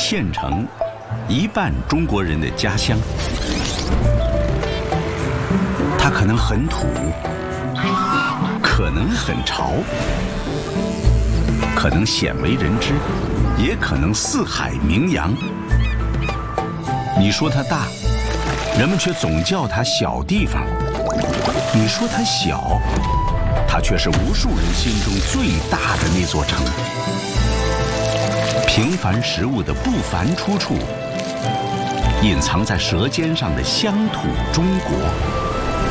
县城，一半中国人的家乡。它可能很土，可能很潮，可能鲜为人知，也可能四海名扬。你说它大，人们却总叫它小地方；你说它小，它却是无数人心中最大的那座城。平凡食物的不凡出处，隐藏在舌尖上的乡土中国。